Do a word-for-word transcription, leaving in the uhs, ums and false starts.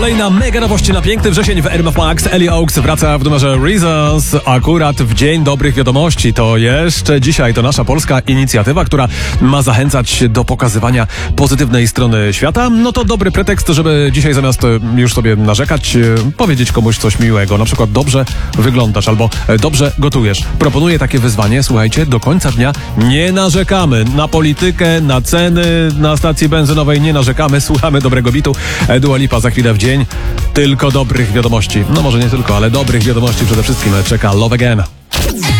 Kolejna mega nowość na piękny wrzesień w R M F Max. Ellie Oaks wraca w numerze Reasons akurat w Dzień Dobrych Wiadomości. To jeszcze dzisiaj to nasza polska inicjatywa, która ma zachęcać do pokazywania pozytywnej strony świata. No to dobry pretekst, żeby dzisiaj zamiast już sobie narzekać, powiedzieć komuś coś miłego. Na przykład dobrze wyglądasz albo dobrze gotujesz. Proponuję takie wyzwanie. Słuchajcie, do końca dnia nie narzekamy na politykę, na ceny, na stacji benzynowej nie narzekamy. Słuchamy dobrego bitu. Dua Lipa za chwilę w dzień. Tylko dobrych wiadomości. No może nie tylko, ale dobrych wiadomości przede wszystkim czeka Love Again.